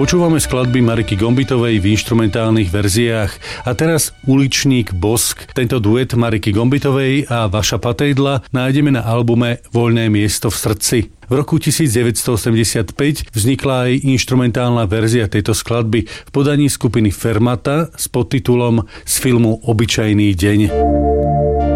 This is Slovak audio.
Počúvame skladby Mariky Gombitovej v inštrumentálnych verziách. A teraz Uličník Bosk. Tento duet Mariky Gombitovej a Vaša Patejdla nájdeme na albume Voľné miesto v srdci. V roku 1985 vznikla aj inštrumentálna verzia tejto skladby v podaní skupiny Fermata s podtitulom Z filmu Obyčajný deň.